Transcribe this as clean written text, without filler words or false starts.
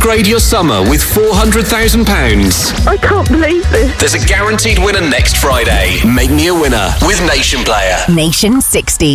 Upgrade your summer with £400,000. I can't believe this. There's a guaranteed winner next Friday. Make me a winner with Nation Player. Nation 60.